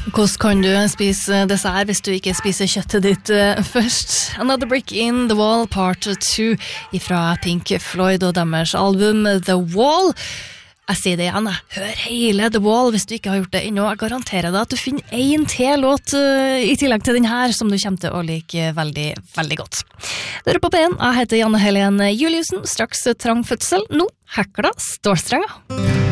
Hvordan kan du spise dessert hvis du ikke spiser kjøttet ditt først? Another Brick in the Wall Part 2 fra Pink Floyd og deres album The Wall. Jeg sier det igjen, hør hele The Wall hvis du ikke har gjort det ennå. Jeg garanterer deg at du finner en til låt i tillegg til den her som du kommer til å like veldig, veldig godt. Det på P1, jeg heter Janne Helen Juliusen, straks trang fødsel. Nå, hekla stålstrenger.